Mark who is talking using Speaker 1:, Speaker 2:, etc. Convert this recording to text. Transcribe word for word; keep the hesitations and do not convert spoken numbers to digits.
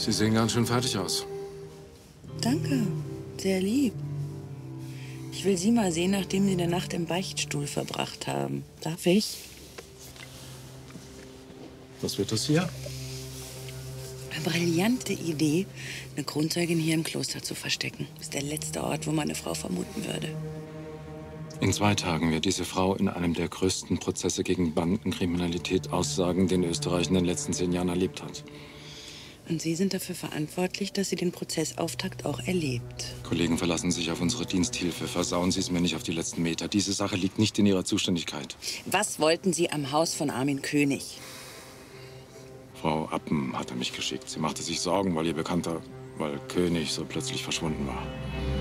Speaker 1: Sie sehen ganz schön fertig aus.
Speaker 2: Danke, sehr lieb. Ich will Sie mal sehen, nachdem Sie eine Nacht im Beichtstuhl verbracht haben. Darf ich?
Speaker 1: Was wird das hier?
Speaker 2: Eine brillante Idee, eine Kronzeugin hier im Kloster zu verstecken. Das ist der letzte Ort, wo man eine Frau vermuten würde.
Speaker 1: In zwei Tagen wird diese Frau in einem der größten Prozesse gegen Bandenkriminalität aussagen, den Österreich in den letzten zehn Jahren erlebt hat.
Speaker 2: Und Sie sind dafür verantwortlich, dass sie den Prozessauftakt auch erlebt.
Speaker 1: Kollegen verlassen sich auf unsere Diensthilfe. Versauen Sie es mir nicht auf die letzten Meter. Diese Sache liegt nicht in Ihrer Zuständigkeit.
Speaker 2: Was wollten Sie am Haus von Armin König?
Speaker 1: Frau Appen hatte mich geschickt. Sie machte sich Sorgen, weil ihr Bekannter, weil König so plötzlich verschwunden war.